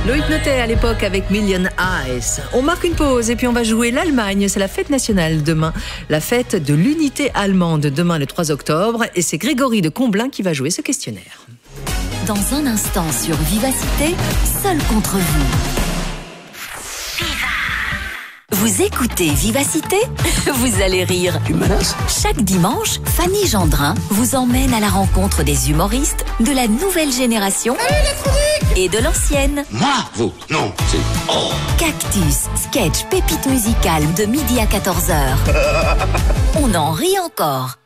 Loïc Notet à l'époque avec Million Eyes. On marque une pause et puis on va jouer l'Allemagne. C'est la fête nationale demain, la fête de l'unité allemande demain le 3 octobre. Et c'est Grégory de Comblain qui va jouer ce questionnaire. Dans un instant sur Vivacité, seul contre vous. Vous écoutez Vivacité? Vous allez rire. Tu me menaces? Chaque dimanche, Fanny Gendrin vous emmène à la rencontre des humoristes de la nouvelle génération et de l'ancienne. Moi? Vous? Non, c'est... Oh. Cactus, sketch, pépite musicale de midi à 14h. On en rit encore.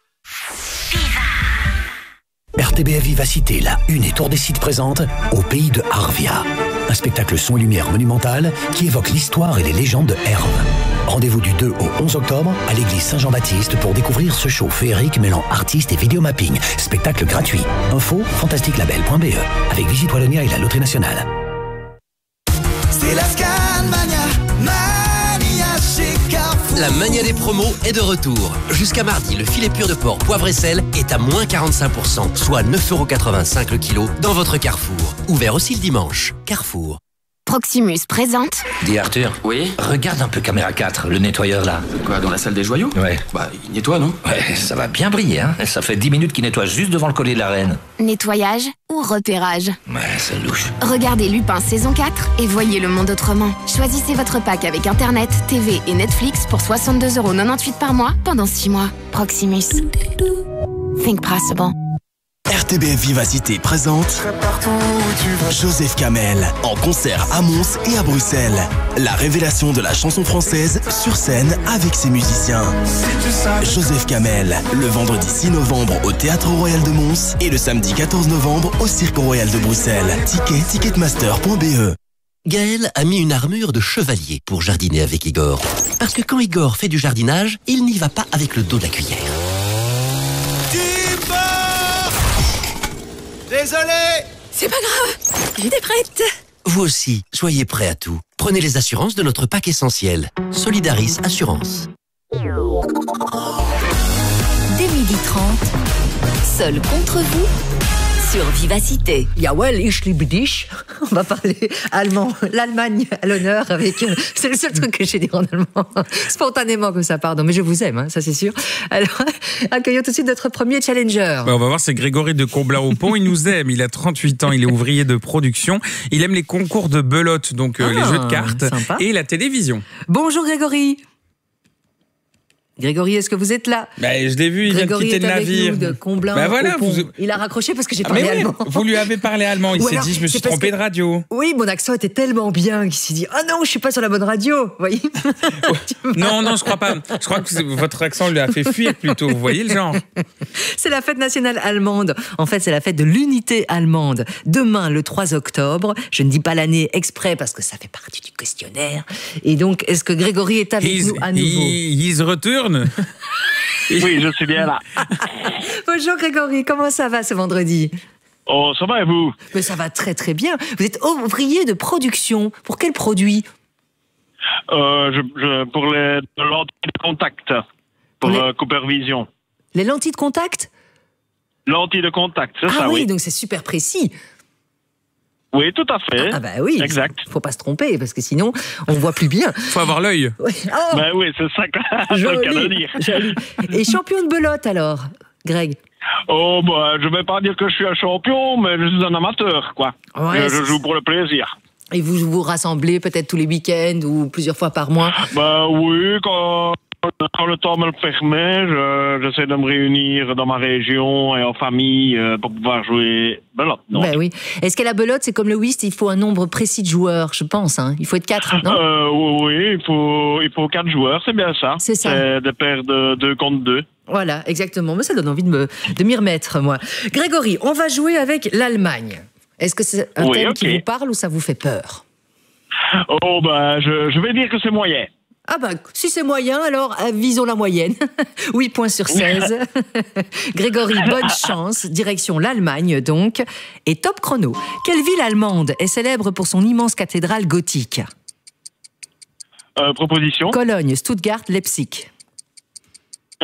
RTBF Vivacité, la Une et Tour des Sites présente Au pays de Arvia. Un spectacle son et lumière monumental qui évoque l'histoire et les légendes de Herve. Rendez-vous du 2 au 11 octobre à l'église Saint-Jean-Baptiste pour découvrir ce show féerique mêlant artistes et vidéomapping. Spectacle gratuit. Info fantastiquelabel.be avec Visite Wallonia et la Loterie Nationale. C'est la Scanmania, Mania chez Carrefour. La mania des promos est de retour. Jusqu'à mardi, le filet pur de porc poivre et sel est à moins 45%, soit 9,85€ le kilo dans votre Carrefour. Ouvert aussi le dimanche. Carrefour. Proximus présente. Dis Arthur. Oui. Regarde un peu caméra 4, le nettoyeur là. Quoi, dans la salle des joyaux? Ouais. Bah, il nettoie, non? Ouais, ça va bien briller, hein. Ça fait 10 minutes qu'il nettoie juste devant le collier de la reine. Nettoyage ou repérage? Ouais, c'est louche. Regardez Lupin saison 4 et voyez le monde autrement. Choisissez votre pack avec Internet, TV et Netflix pour 62,98€ par mois pendant 6 mois. Proximus. Think possible. RTBF Vivacité présente Joseph Kamel en concert à Mons et à Bruxelles. La révélation de la chanson française sur scène avec ses musiciens. Joseph Kamel, le vendredi 6 novembre au Théâtre Royal de Mons et le samedi 14 novembre au Cirque Royal de Bruxelles. Ticket ticketmaster.be. Gaël a mis une armure de chevalier pour jardiner avec Igor. Parce que quand Igor fait du jardinage, il n'y va pas avec le dos de la cuillère. Désolé! C'est pas grave, j'étais prête. Vous aussi, soyez prêts à tout. Prenez les assurances de notre pack essentiel. Solidaris Assurance. Dès 12h30, seul contre vous sur Vivacité. Jawohl, ich liebe dich. On va parler allemand. L'Allemagne à l'honneur avec... C'est le seul truc que j'ai dit en allemand. Spontanément comme ça, pardon. Mais je vous aime, hein, ça c'est sûr. Alors, accueillons tout de suite notre premier challenger. On va voir, c'est Grégory de Comblain-au-Pont. Il nous aime. Il a 38 ans. Il est ouvrier de production. Il aime les concours de belote, donc les jeux de cartes, sympa. Et la télévision. Bonjour Grégory. Grégory, est-ce que vous êtes là? Je l'ai vu, il vient de quitter le navire. Nous de Comblain. Voilà, Il a raccroché parce que j'ai parlé allemand. Vous lui avez parlé allemand. Il Ou s'est alors, dit, je me suis c'est parce trompé de radio. Oui, mon accent était tellement bien qu'il s'est dit, ah non, je suis pas sur la bonne radio. Vous voyez? Non, je crois pas. Je crois que votre accent lui a fait fuir plutôt. Vous voyez le genre? C'est la fête nationale allemande. En fait, c'est la fête de l'unité allemande. Demain, le 3 octobre. Je ne dis pas l'année exprès parce que ça fait partie du questionnaire. Et donc, est-ce que Grégory est avec nous à nouveau? He's return. Oui, je suis bien là. Bonjour Grégory, comment ça va ce vendredi? Oh, ça va et vous? Mais ça va très très bien. Vous êtes ouvrier de production. Pour quel produit? Pour les lentilles de contact, pour Cooper Vision. Les lentilles de contact? Lentilles de contact, c'est ça, oui. Donc c'est super précis. Oui, tout à fait. Ah bah oui, exact. Faut pas se tromper parce que sinon on voit plus bien. Faut avoir l'œil. Oui. Oh, Ben oui, c'est ça qu'on dire. Joli. Et champion de belote alors, Greg? Oh, bah, je vais pas dire que je suis un champion, mais je suis un amateur, quoi. Ouais, je joue pour le plaisir. Et vous vous rassemblez peut-être tous les week-ends ou plusieurs fois par mois? Bah oui, quand le temps me le permet, j'essaie de me réunir dans ma région et en famille pour pouvoir jouer belote. Ben oui. Est-ce que la belote, c'est comme le whist, il faut un nombre précis de joueurs, je pense, hein? Il faut être 4, non? Oui, il faut 4 joueurs, c'est bien ça. C'est ça. C'est des paires de 2 contre 2. Voilà, exactement. Mais ça donne envie de m'y remettre, moi. Grégory, on va jouer avec l'Allemagne. Est-ce que c'est un thème qui vous parle ou ça vous fait peur? Oh, bah, je vais dire que c'est moyen. Ah bah, si c'est moyen, alors visons la moyenne. 8 points sur 16. Grégory, bonne chance. Direction l'Allemagne, donc. Et top chrono. Quelle ville allemande est célèbre pour son immense cathédrale gothique? Proposition. Cologne, Stuttgart, Leipzig.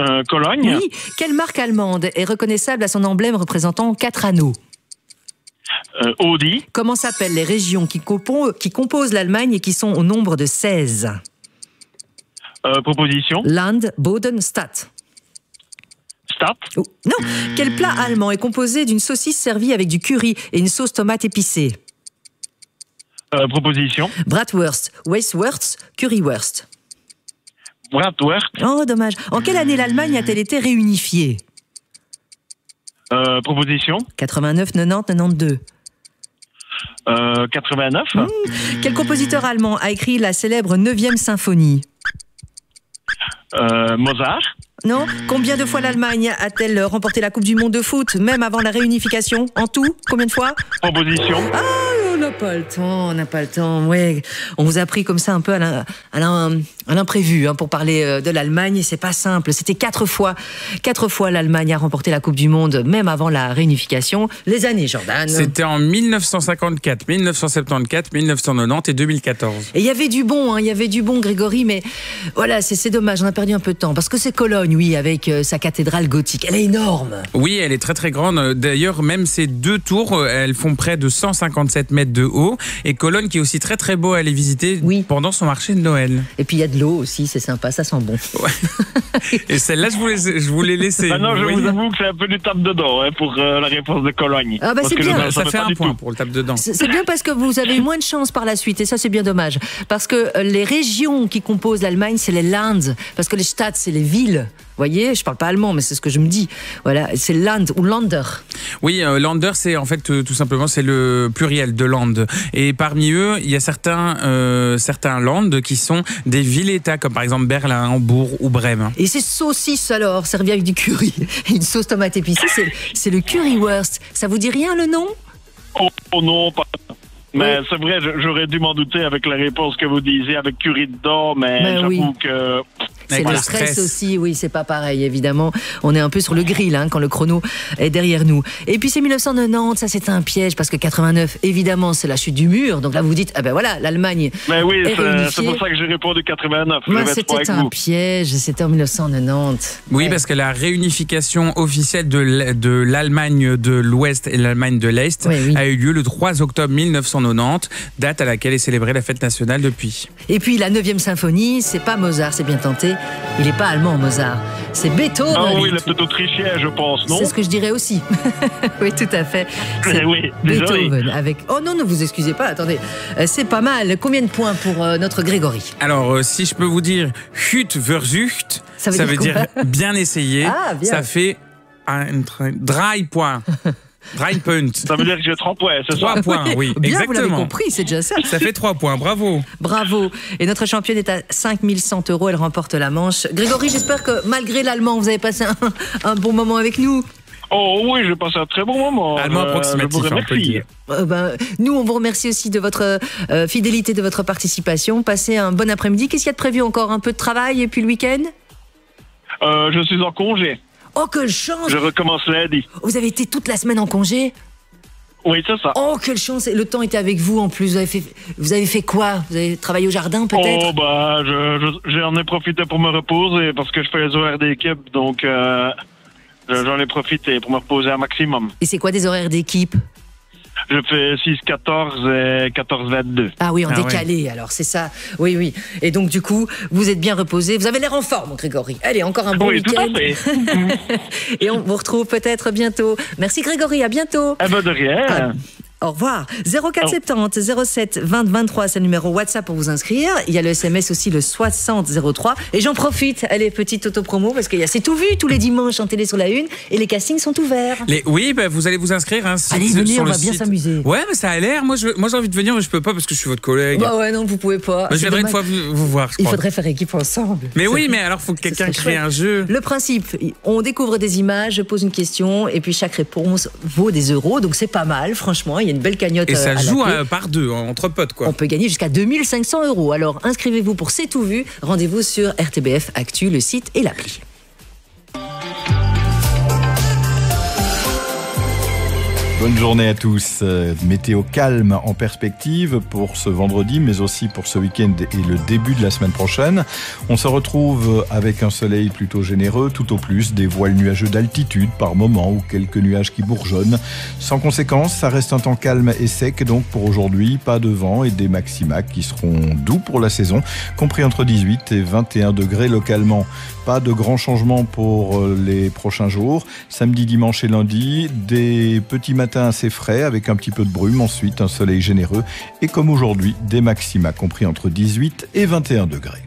Cologne. Oui. Quelle marque allemande est reconnaissable à son emblème représentant 4 anneaux? Audi. Comment s'appellent les régions qui composent l'Allemagne et qui sont au nombre de 16? Proposition. Land, Boden, Stadt. Stadt. Oh, non. Quel plat allemand est composé d'une saucisse servie avec du curry et une sauce tomate épicée? Proposition. Bratwurst, Weisswurst, Currywurst. Bratwurst. Oh, dommage. En quelle année l'Allemagne a-t-elle été réunifiée? Proposition. 89, 90, 92. 89. Quel compositeur allemand a écrit la célèbre 9e symphonie? Mozart. Non. Combien de fois l'Allemagne a-t-elle remporté la Coupe du Monde de foot, même avant la réunification? En tout, combien de fois? Proposition. Ah, on n'a pas le temps, ouais. On vous a pris comme ça un peu à l'imprévu, hein, pour parler de l'Allemagne. C'est pas simple. C'était 4 fois. 4 fois l'Allemagne a remporté la Coupe du Monde, même avant la réunification. Les années, Jordan. C'était en 1954, 1974, 1990 et 2014. Et il y avait du bon, Grégory, mais voilà, c'est dommage, on a perdu un peu de temps. Parce que c'est Cologne, oui, avec sa cathédrale gothique. Elle est énorme. Oui, elle est très très grande. D'ailleurs, même ces 2 tours, elles font près de 157 mètres de haut. Et Cologne, qui est aussi très très beau à aller visiter pendant son marché de Noël. Et puis il y a de l'eau aussi, c'est sympa, ça sent bon. Ouais. Et celle-là, je voulais laisser. Non, je vous avoue que c'est un peu du tape dedans, hein, pour la réponse de Cologne. Ah bah c'est bien. Ça fait un point pour le tape dedans. C'est bien parce que vous avez eu moins de chance par la suite, et ça c'est bien dommage. Parce que les régions qui composent l'Allemagne, c'est les Lands, parce que les Stadt, c'est les villes. Vous voyez, je parle pas allemand, mais c'est ce que je me dis. Voilà, c'est Land ou Lander. Oui, Lander, c'est en fait tout simplement c'est le pluriel de Land. Et parmi eux, il y a certains Land qui sont des villes-États, comme par exemple Berlin, Hambourg ou Brême. Et ces saucisses alors, servies avec du curry, une sauce tomate épicée, c'est le Currywurst. Ça vous dit rien le nom? Oh non, pas. Mais c'est vrai, j'aurais dû m'en douter avec la réponse que vous disiez, avec curry dedans, mais j'avoue que... C'est le stress aussi, oui, c'est pas pareil, évidemment. On est un peu sur le grill, hein, quand le chrono est derrière nous. Et puis c'est 1990, ça c'est un piège, parce que 89, évidemment, c'est la chute du mur. Donc là, vous dites, ah ben voilà, l'Allemagne. Mais oui, c'est pour ça que j'ai répondu 89. C'était un piège, c'était en 1990. Oui, parce que la réunification officielle de l'Allemagne de l'Ouest et l'Allemagne de l'Est a eu lieu le 3 octobre 1990, date à laquelle est célébrée la fête nationale depuis. Et puis la 9e symphonie, c'est pas Mozart, c'est bien tenté. Il n'est pas allemand, Mozart. C'est Beethoven. Ah oui, il est peut-être autrichien, je pense, non? C'est ce que je dirais aussi. Oui, tout à fait. C'est Beethoven avec... Oh non, ne vous excusez pas, attendez. C'est pas mal. Combien de points pour notre Grégory? Alors, si je peux vous dire Hut versucht, ça veut dire bien essayé. Ah, bien. Ça fait 3 points. 3 points. Ça veut dire que j'ai 3 points, c'est ça? 3 points, oui, bien, exactement. Vous l'avez compris, c'est déjà ça. Ça fait 3 points, bravo. Bravo. Et notre championne est à 5100 €, elle remporte la manche. Grégory, j'espère que malgré l'allemand, vous avez passé un bon moment avec nous. Oh oui, j'ai passé un très bon moment. Allemand approximatif, on peut le dire. Nous, on vous remercie aussi de votre fidélité, de votre participation. Passez un bon après-midi. Qu'est-ce qu'il y a de prévu encore? Un peu de travail et puis le week-end? Je suis en congé. Oh, quelle chance! Je recommence lundi. Vous avez été toute la semaine en congé? Oui, c'est ça. Oh, quelle chance! Le temps était avec vous en plus. Vous avez fait quoi? Vous avez travaillé au jardin peut-être? Oh, bah, j'en ai profité pour me reposer parce que je fais les horaires d'équipe, donc j'en ai profité pour me reposer un maximum. Et c'est quoi des horaires d'équipe? Je fais 6-14 et 14-22. Ah oui, en décalé, alors c'est ça. Oui, oui. Et donc, du coup, vous êtes bien reposé. Vous avez l'air en forme, Grégory. Allez, encore un bon week-end. Tout à fait. Et on vous retrouve peut-être bientôt. Merci, Grégory. À bientôt. Eh ben, de rien. Au revoir. 0470 07 20 23, c'est le numéro WhatsApp pour vous inscrire. Il y a le SMS aussi, le 60 03. Et j'en profite, allez, petite auto-promo, parce qu'il y a C'est tout vu tous les dimanches en télé sur la Une, et les castings sont ouverts. Oui, bah, vous allez vous inscrire. Hein, allez, venez, on va bien s'amuser. Ouais, mais ça a l'air. Moi, j'ai envie de venir, mais je peux pas parce que je suis votre collègue. Bah ouais, non, vous pouvez pas. Bah, je viendrai une fois vous voir, je crois. Il faudrait faire équipe ensemble. Mais oui, mais alors, il faut que quelqu'un crée un jeu. Le principe, on découvre des images, je pose une question, et puis chaque réponse vaut des euros, donc c'est pas mal, franchement. Il y a une belle cagnotte. Ça joue par deux, entre potes, quoi. On peut gagner jusqu'à 2500 €. Alors inscrivez-vous pour C'est tout vu. Rendez-vous sur RTBF Actu, le site et l'appli. Bonne journée à tous. Météo calme en perspective pour ce vendredi, mais aussi pour ce week-end et le début de la semaine prochaine. On se retrouve avec un soleil plutôt généreux, tout au plus des voiles nuageux d'altitude par moment ou quelques nuages qui bourgeonnent. Sans conséquence, ça reste un temps calme et sec, donc pour aujourd'hui, pas de vent et des maxima qui seront doux pour la saison, compris entre 18 et 21 degrés localement. Pas de grands changements pour les prochains jours. Samedi, dimanche et lundi, des petits matins assez frais avec un petit peu de brume. Ensuite, un soleil généreux et comme aujourd'hui, des maxima compris entre 18 et 21 degrés.